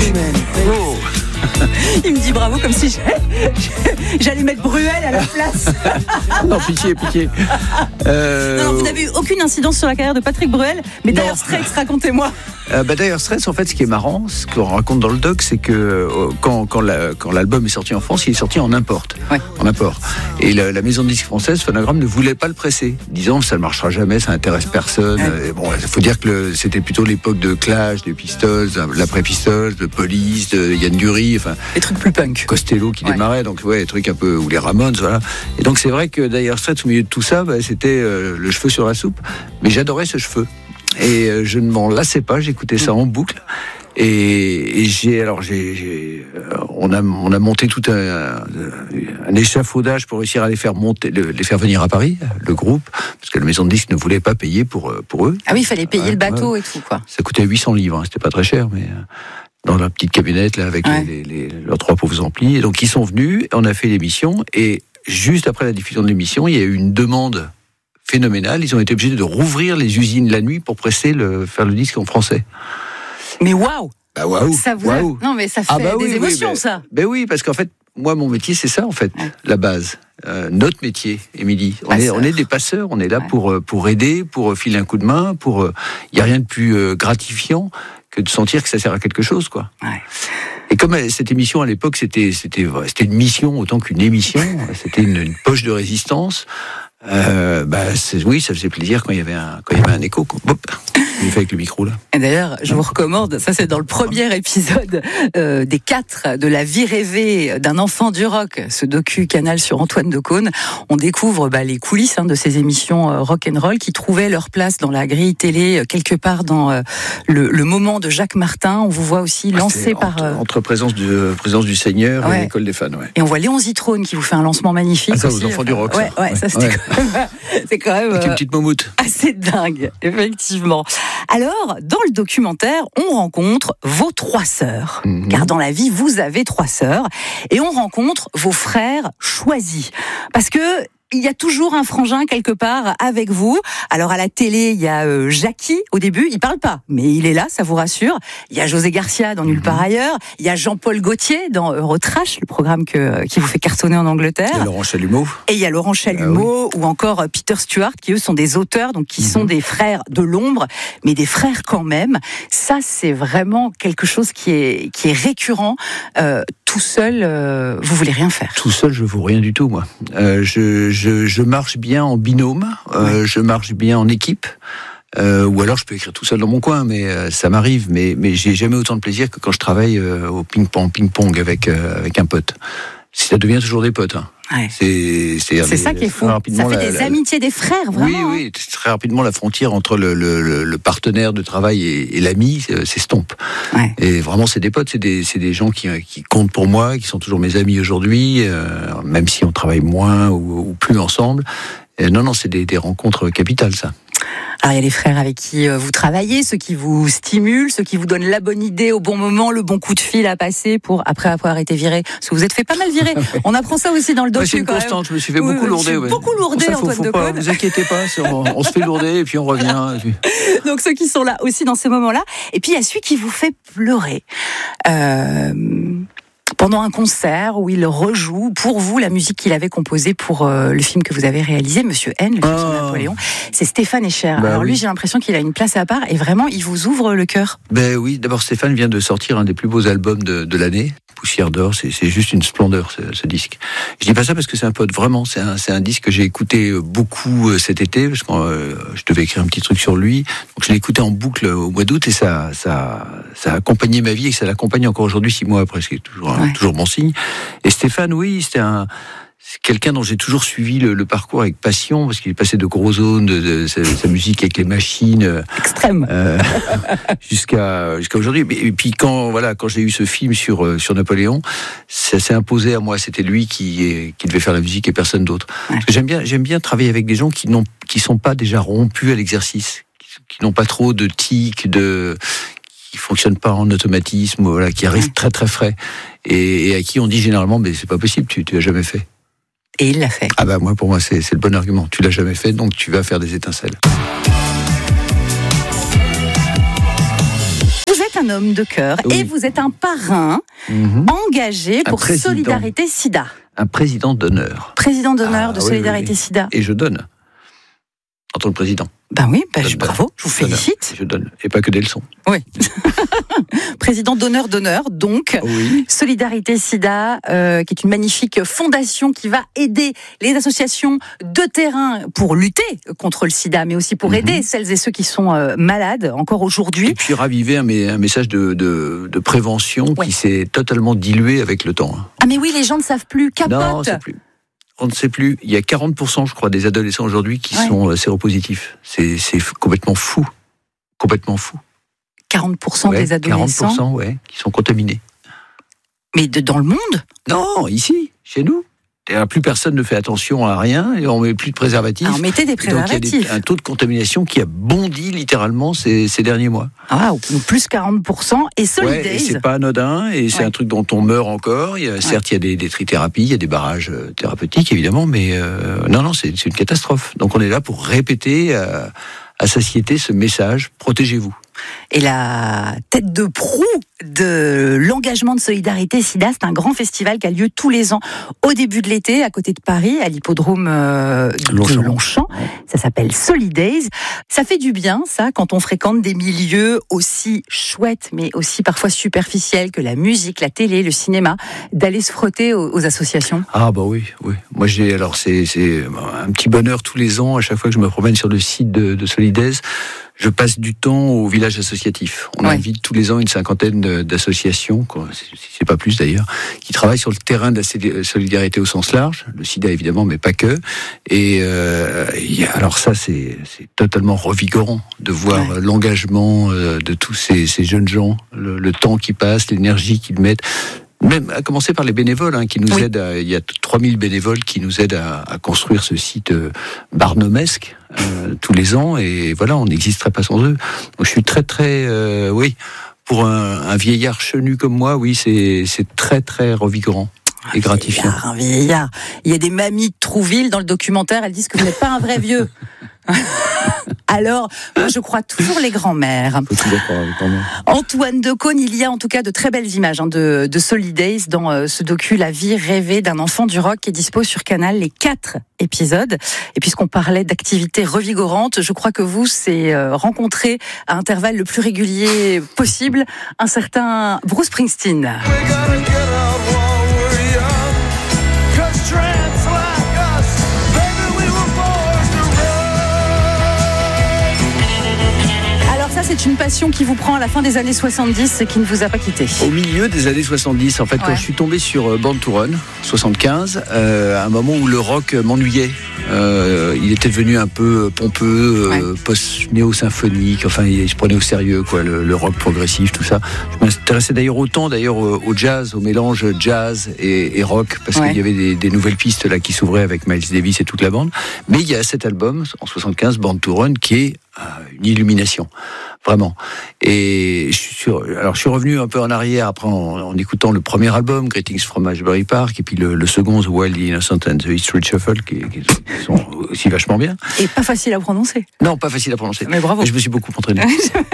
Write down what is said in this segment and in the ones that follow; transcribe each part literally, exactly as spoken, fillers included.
Oh. Il me dit bravo comme si j'allais mettre Bruel à la place. Non, pitié, pitié. Euh... Non, non, vous n'avez eu aucune incidence sur la carrière de Patrick Bruel, mais Dire Straits, racontez-moi. Euh, bah, Dire Straits, en fait, ce qui est marrant, ce qu'on raconte dans le doc, c'est que euh, quand, quand, la, quand l'album est sorti en France, il est sorti en import. Ouais. En import. Et la, la maison de disques française, Phonogram, ne voulait pas le presser, disant ça ne marchera jamais, ça n'intéresse personne. Ouais. Et bon, il faut dire que le, c'était plutôt l'époque de Clash, des Pistols, l'après-Pistols, de Police, de Yann Dury, enfin. Les trucs plus punk. Costello qui ouais. démarrait, donc ouais, les trucs un peu, ou les Ramones, voilà. Et donc c'est vrai que Dire Straits, au milieu de tout ça, bah, c'était euh, le cheveu sur la soupe. Mais j'adorais ce cheveu. Et euh, je ne m'en lassais pas, j'écoutais ça en boucle. Et, et j'ai, alors j'ai, j'ai euh, on a, on a monté tout un, un échafaudage pour réussir à les faire monter, les faire venir à Paris, le groupe, parce que la maison de disques ne voulait pas payer pour pour eux. Ah oui, il fallait payer ouais, le bateau ouais. et tout, quoi. Ça coûtait huit cents livres, hein, c'était pas très cher, mais dans la petite camionnette là avec ouais. les, les, les, leurs trois pauvres amplis. Et donc ils sont venus, on a fait l'émission, et juste après la diffusion de l'émission, il y a eu une demande phénoménale. Ils ont été obligés de rouvrir les usines la nuit pour presser le, faire le disque en français. Mais waouh! Bah waouh! Ça vous waouh. A... Non mais ça fait ah bah des oui, émotions, oui, bah, ça. Ben oui, parce qu'en fait, moi mon métier c'est ça en fait, ouais. la base. Euh, notre métier, Émilie. On est, on est des passeurs. On est là ouais. pour pour aider, pour filer un coup de main. Pour, il y a rien de plus gratifiant que de sentir que ça sert à quelque chose, quoi. Ouais. Et comme cette émission à l'époque, c'était c'était c'était une mission autant qu'une émission. C'était une, une poche de résistance. Euh, bah c'est, oui, ça faisait plaisir quand il y avait un quand il y avait un écho. Hop, je l'ai fait avec le micro là. Et d'ailleurs, je vous recommande. Ça, c'est dans le premier épisode euh, des quatre de La vie rêvée d'un enfant du rock. Ce docu Canal sur Antoine Decaune. On découvre bah, les coulisses hein, de ces émissions euh, rock and roll qui trouvaient leur place dans la grille télé euh, quelque part dans euh, le, le moment de Jacques Martin. On vous voit aussi lancé ah, par entre, euh... entre présence du présence du Seigneur ouais. et l'école des fans. Ouais. Et on voit Léon Zitrone qui vous fait un lancement magnifique. Ah, ça, aussi. aux enfants du rock. Ouais, ça. ouais, ça c'était. Ouais. Quand même, c'est quand même avec une petite moumoute. Assez dingue, effectivement. Alors, dans le documentaire, on rencontre vos trois sœurs. Mm-hmm. Car dans la vie, vous avez trois sœurs. Et on rencontre vos frères choisis. Parce que il y a toujours un frangin quelque part avec vous. Alors à la télé, il y a euh, Jackie au début, il parle pas, mais il est là, ça vous rassure. Il y a José Garcia dans Nulle mmh. part ailleurs. Il y a Jean-Paul Gaultier dans Eurotrash, le programme que, qui vous fait cartonner en Angleterre. Il y a Laurent Chalumeau. Et il y a Laurent Chalumeau ah, oui. ou encore Peter Stewart, qui eux sont des auteurs, donc qui mmh. sont des frères de l'ombre, mais des frères quand même. Ça, c'est vraiment quelque chose qui est qui est récurrent. Euh, tout seul, euh, vous voulez rien faire. Tout seul, je vaux rien du tout, moi. Euh, je, je, je marche bien en binôme, euh, ouais. je marche bien en équipe, euh, ou alors je peux écrire tout seul dans mon coin, mais euh, ça m'arrive. Mais, mais j'ai jamais autant de plaisir que quand je travaille euh, au ping-pong, ping-pong avec euh, avec un pote. Ça devient toujours des potes. Hein. Ouais. C'est, c'est, c'est ça qui est fou. Ça fait la, des la, amitiés des frères, vraiment. Oui, oui. Très rapidement, la frontière entre le, le, le partenaire de travail et, et l'ami s'estompe. Ouais. Et vraiment, c'est des potes, c'est des, c'est des gens qui, qui comptent pour moi, qui sont toujours mes amis aujourd'hui, euh, même si on travaille moins ou, ou plus ensemble. Et non, non, c'est des, des rencontres capitales, ça. Alors, il y a les frères avec qui vous travaillez, ceux qui vous stimulent, ceux qui vous donnent la bonne idée au bon moment, le bon coup de fil à passer pour, après avoir été viré. Parce que vous êtes fait pas mal virer. On apprend ça aussi dans le docu. Ouais, c'est une quand constante, même. je me suis fait beaucoup lourder. Ouais. Beaucoup lourder, ça, faut, Antoine faut Decaune. Pas, vous inquiétez pas, on, on se fait lourder et puis on revient. Et puis... Donc, ceux qui sont là aussi dans ces moments-là. Et puis, il y a celui qui vous fait pleurer. Euh... Pendant un concert où il rejoue pour vous la musique qu'il avait composée pour euh, le film que vous avez réalisé, Monsieur N, le film sur oh. Napoléon. C'est Stéphane Escher. Bah Alors lui, oui. j'ai l'impression qu'il a une place à part et vraiment, il vous ouvre le cœur. Ben oui, d'abord Stéphane vient de sortir un des plus beaux albums de, de l'année, Poussière d'or. C'est, c'est juste une splendeur ce, ce disque. Je dis pas ça parce que c'est un pote, vraiment. C'est un, c'est un disque que j'ai écouté beaucoup cet été parce que euh, je devais écrire un petit truc sur lui. Donc je l'ai écouté en boucle au mois d'août et ça, ça, ça a accompagné ma vie et ça l'accompagne encore aujourd'hui six mois après, ce qui est toujours. Ouais. Toujours bon signe. Et Stéphane, oui, c'était un, c'est quelqu'un dont j'ai toujours suivi le, le parcours avec passion, parce qu'il est passé de gros zones, de, de, de sa, sa musique avec les machines. Extrême. Euh, jusqu'à, jusqu'à aujourd'hui. Et puis quand, voilà, quand j'ai eu ce film sur, sur Napoléon, ça s'est imposé à moi. C'était lui qui, qui devait faire la musique et personne d'autre. Ouais. Parce que j'aime bien, j'aime bien travailler avec des gens qui n'ont, qui sont pas déjà rompus à l'exercice, qui, qui n'ont pas trop de tics, de, qui fonctionnent pas en automatisme, voilà, qui arrivent très très frais et, et à qui on dit généralement mais c'est pas possible, tu tu l'as jamais fait. Et il l'a fait. Ah bah moi pour moi c'est c'est le bon argument. Tu l'as jamais fait donc tu vas faire des étincelles. Vous êtes un homme de cœur Oui. et vous êtes un parrain mmh. engagé pour Solidarité Sida. Un président d'honneur. Président d'honneur ah, de oui, Solidarité oui, oui. Sida. Et je donne, en tant que président. Ben oui, ben je je, bravo, je vous félicite. Je donne, et pas que des leçons. Oui. Président d'honneur d'honneur, donc. Oui. Solidarité Sida, euh, qui est une magnifique fondation qui va aider les associations de terrain pour lutter contre le sida, mais aussi pour aider mm-hmm. celles et ceux qui sont euh, malades encore aujourd'hui. Et puis raviver un, un message de, de, de prévention ouais. qui s'est totalement dilué avec le temps. Ah mais oui, les gens ne savent plus, capote. Non, on ne sait plus. On ne sait plus. Il y a quarante pour cent, je crois, des adolescents aujourd'hui qui ouais. sont séropositifs. C'est, c'est complètement fou. Complètement fou. quarante pour cent ouais, des adolescents quarante pour cent, ouais, qui sont contaminés. Mais de, dans le monde ? Non, ici, chez nous. Et plus personne ne fait attention à rien et on met plus de préservatifs. Ah, on mettait des préservatifs. Donc il y a des, un taux de contamination qui a bondi littéralement ces, ces derniers mois. Ah, plus quarante pour cent et Solidays. Ouais, et c'est pas anodin et c'est ouais. un truc dont on meurt encore. Il y a, ouais. Certes, il y a des, des trithérapies, il y a des barrages euh, thérapeutiques évidemment, mais euh, non, non, c'est, c'est une catastrophe. Donc on est là pour répéter euh, à satiété ce message, protégez-vous. Et la tête de proue de l'engagement de Solidarité Sida, c'est un grand festival qui a lieu tous les ans au début de l'été à côté de Paris, à l'hippodrome euh, Longchamp. de Longchamp. Ouais. Ça s'appelle Solidays. Ça fait du bien, ça, quand on fréquente des milieux aussi chouettes, mais aussi parfois superficiels que la musique, la télé, le cinéma, d'aller se frotter aux, aux associations. Ah bah oui, oui. Moi j'ai alors c'est c'est un petit bonheur tous les ans à chaque fois que je me promène sur le site de, de Solidays. Je passe du temps au village associatif. On ouais. invite tous les ans une cinquantaine d'associations, si c'est pas plus d'ailleurs, qui travaillent sur le terrain de la solidarité au sens large, le sida évidemment, mais pas que. Et, euh, et alors ça, c'est, c'est totalement revigorant de voir ouais. l'engagement de tous ces, ces jeunes gens, le, le temps qui passe, l'énergie qu'ils mettent. Même à commencer par les bénévoles hein, qui nous oui. aident. À, il y a trois mille bénévoles qui nous aident à, à construire ce site euh, barnumesque euh, tous les ans. Et voilà, on n'existerait pas sans eux. Donc je suis très très, euh, oui, pour un, un vieillard chenu comme moi, oui, c'est c'est très très revigorant. Et un gratifiant. Vieillard, un vieillard. Il y a des mamies de Trouville dans le documentaire. Elles disent que vous n'êtes pas un vrai vieux. Alors, moi, je crois toujours les grands-mères. Antoine Decaune, il y a en tout cas de très belles images hein, de, de Solidays dans euh, ce docu La vie rêvée d'un enfant du rock qui est dispo sur Canal, les quatre épisodes. Et puisqu'on parlait d'activités revigorantes, je crois que vous, c'est euh, rencontrer à intervalles le plus régulier possible un certain Bruce Springsteen. C'est une passion qui vous prend à la fin des années soixante-dix et qui ne vous a pas quitté. Au milieu des années soixante-dix, en fait, ouais. quand je suis tombé sur Born to Run, soixante-quinze, euh, à un moment où le rock m'ennuyait. Euh, il était devenu un peu pompeux, euh, ouais. post-néo-symphonique, enfin, il se prenait au sérieux, quoi, le, le rock progressif, tout ça. Je m'intéressais d'ailleurs autant d'ailleurs au jazz, au mélange jazz et, et rock, parce ouais. qu'il y avait des, des nouvelles pistes là qui s'ouvraient avec Miles Davis et toute la bande. Mais il y a cet album, en soixante-quinze, Born to Run, qui est une illumination, vraiment. Et je suis, sur, alors je suis revenu un peu en arrière après en, en écoutant le premier album, Greetings from Ashbury Park, et puis le, le second, The Wild, the Innocent and the History Shuffle, qui, qui sont aussi vachement bien. Et pas facile à prononcer. Non, pas facile à prononcer. Mais bravo. Mais je me suis beaucoup entraîné.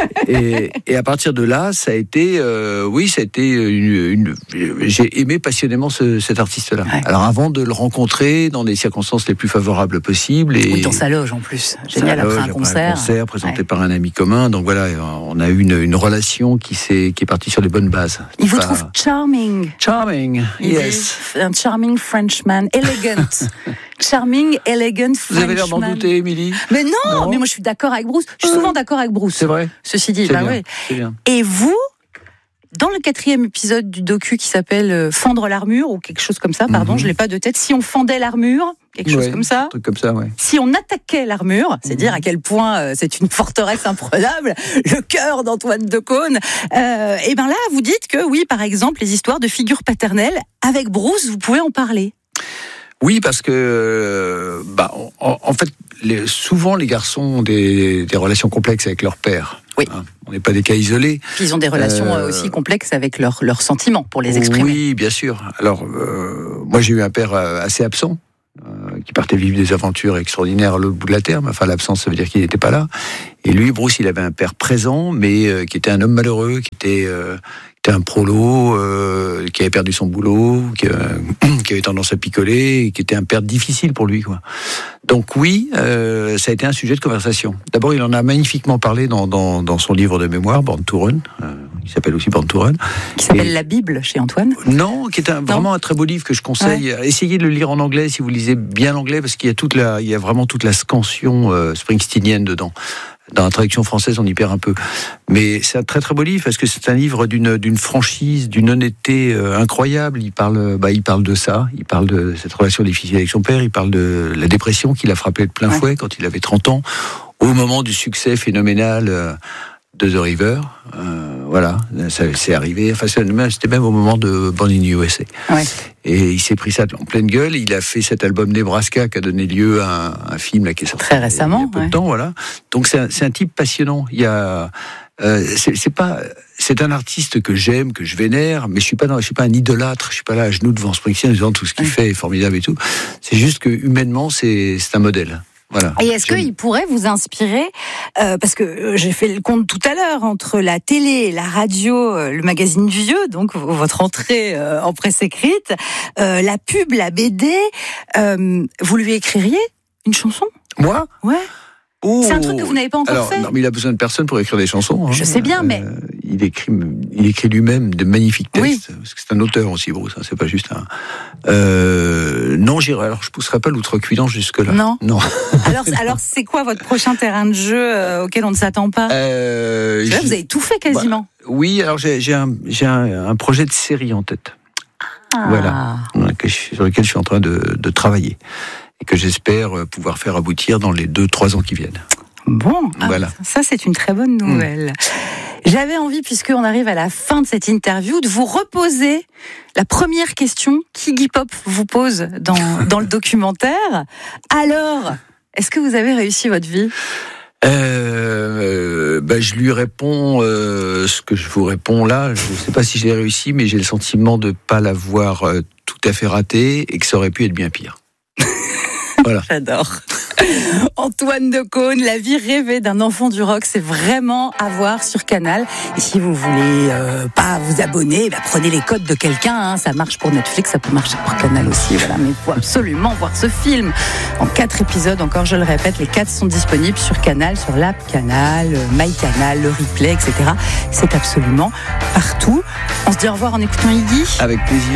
et, et à partir de là, ça a été, euh, oui, ça a été une, une j'ai aimé passionnément ce, cet artiste-là. Ouais. Alors avant de le rencontrer dans des circonstances les plus favorables possibles. Et oui, dans sa loge en plus. Génial, après un concert. Après un concert présenté ouais. par un ami commun. Donc voilà, on a eu une, une relation qui, s'est, qui est partie sur les bonnes bases. Il vous pas... trouve charming. Charming, Il yes. Un charming Frenchman, elegant. Charming, elegant Frenchman. Vous avez l'air d'en douter, Émilie. Mais non, non, mais moi je suis d'accord avec Bruce. Je suis souvent d'accord avec Bruce. C'est vrai. Ceci dit, c'est bah bien. ouais. C'est bien. Et vous, dans le quatrième épisode du docu qui s'appelle Fendre l'armure, ou quelque chose comme ça, pardon, mm-hmm. je l'ai pas de tête. Si on fendait l'armure, quelque chose ouais, comme ça. Un truc comme ça, ouais. Si on attaquait l'armure, c'est mm-hmm. dire à quel point euh, c'est une forteresse imprenable, le cœur d'Antoine Decaune. Euh, et ben là, vous dites que oui, par exemple, les histoires de figures paternelles, avec Bruce, vous pouvez en parler. Oui, parce que, bah, en, en fait, les, souvent les garçons ont des, des relations complexes avec leur père. Oui. Hein, on n'est pas des cas isolés. Ils ont des relations euh, aussi complexes avec leurs leurs sentiments pour les exprimer. Oui, bien sûr. Alors, euh, moi, j'ai eu un père assez absent, euh, qui partait vivre des aventures extraordinaires à l'autre bout de la terre. Enfin, l'absence, ça veut dire qu'il n'était pas là. Et lui, Bruce, il avait un père présent, mais euh, qui était un homme malheureux, qui était, euh, qui était un prolo, euh, qui avait perdu son boulot, qui, euh, qui avait tendance à picoler, et qui était un père difficile pour lui, quoi. Donc oui, euh, ça a été un sujet de conversation. D'abord, il en a magnifiquement parlé dans, dans, dans son livre de mémoire, Born to Run, euh, qui s'appelle aussi Born to Run. Qui s'appelle Et... La Bible, chez Antoine. Non, qui est un, vraiment un très beau livre que je conseille. Ouais. Essayez de le lire en anglais, si vous lisez bien l'anglais, parce qu'il y a, toute la, il y a vraiment toute la scansion euh, springsteenienne dedans. Dans la traduction française, on y perd un peu. Mais c'est un très très beau livre, parce que c'est un livre d'une, d'une franchise, d'une honnêteté euh, incroyable. Il parle, bah, il parle de ça, il parle de cette relation difficile avec son père, il parle de la dépression qui l'a frappé de plein ouais. fouet quand il avait trente ans, au moment du succès phénoménal euh, de The River. Euh, voilà, ça, c'est arrivé. Enfin, c'était même au moment de Born in U S A. Ouais. Et il s'est pris ça en pleine gueule. Il a fait cet album Nebraska qui a donné lieu à un, un film là, qui est sorti très récemment. Il y a peu ouais. de temps, voilà. Donc c'est un, c'est un type passionnant. Il y a, euh, c'est, c'est pas, c'est un artiste que j'aime, que je vénère, mais je suis pas, dans, je suis pas un idolâtre. Je suis pas là à genoux devant Springsteen en disant tout ce qu'il ouais. fait est formidable et tout. C'est juste que humainement, c'est, c'est un modèle. Voilà. Et est-ce qu'il pourrait vous inspirer, euh, parce que j'ai fait le compte tout à l'heure, entre la télé, la radio, euh, le magazine Vieux, donc votre entrée euh, en presse écrite, euh, la pub, la B D, euh, vous lui écririez une chanson ? Moi ? Ouais. Oh. C'est un truc que vous n'avez pas encore Alors, fait ? Non, mais il a besoin de personne pour écrire des chansons. Hein. Je sais bien, mais... Euh, il écrit, il écrit lui-même de magnifiques textes, oui. parce que c'est un auteur aussi, Bruce, hein, c'est pas juste un... Euh, non, j'irai, alors je pousserai pas l'outrecuidance jusque-là. Non. Non. Alors, alors c'est quoi votre prochain terrain de jeu euh, auquel on ne s'attend pas ? euh, Là, vous avez tout fait quasiment. Bah, oui, alors j'ai, j'ai, un, j'ai un, un projet de série en tête. Ah. Voilà, sur lequel je suis en train de, de travailler. Et que j'espère pouvoir faire aboutir dans les deux, trois ans qui viennent. Bon, voilà. ah, ça c'est une très bonne nouvelle. Mmh. J'avais envie, puisqu'on arrive à la fin de cette interview, de vous reposer la première question qu'Iggy Pop vous pose dans, dans le documentaire. Alors, est-ce que vous avez réussi votre vie ? Euh, ben je lui réponds euh, ce que je vous réponds là. Je ne sais pas si je l'ai réussi, mais j'ai le sentiment de ne pas l'avoir euh, tout à fait raté et que ça aurait pu être bien pire. Voilà. J'adore. Antoine Decaune, la vie rêvée d'un enfant du rock, c'est vraiment à voir sur Canal. Et si vous voulez euh, pas vous abonner, bah prenez les codes de quelqu'un. Hein. Ça marche pour Netflix, ça peut marcher pour Canal aussi. Voilà, mais il faut absolument voir ce film en quatre épisodes. Encore, je le répète, les quatre sont disponibles sur Canal, sur l'app Canal, MyCanal, le replay, et cetera. C'est absolument partout. On se dit au revoir en écoutant Iggy. Avec plaisir.